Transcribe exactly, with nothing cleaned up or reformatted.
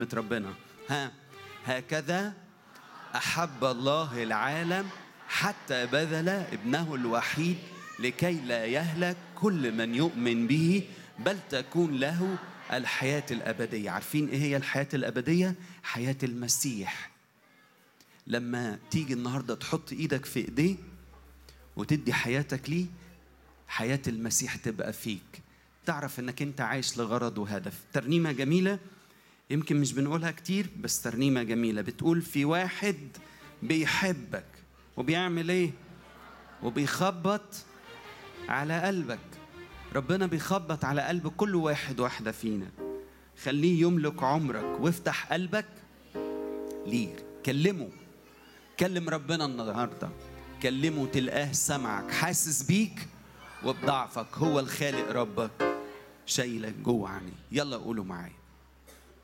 ربنا. ها هكذا أحب الله العالم حتى بذل ابنه الوحيد لكي لا يهلك كل من يؤمن به بل تكون له الحياة الأبدية. عارفين إيه هي الحياة الأبدية؟ حياة المسيح. لما تيجي النهاردة تحط إيدك في إيديه وتدي حياتك ليه، حياة المسيح تبقى فيك، تعرف إنك أنت عايش لغرض وهدف. ترنيمة جميلة يمكن مش بنقولها كتير بس ترنيمة جميلة بتقول: في واحد بيحبك وبيعمل إيه؟ وبيخبط على قلبك. ربنا بيخبط على قلب كل واحد واحدة فينا. خليه يملك عمرك وافتح قلبك ليه. كلمه، كلم ربنا النهاردة، كلمه تلقاه سمعك، حاسس بيك وبضعفك. هو الخالق ربك شايلك جوه عينيه. يلا قولوا معايا: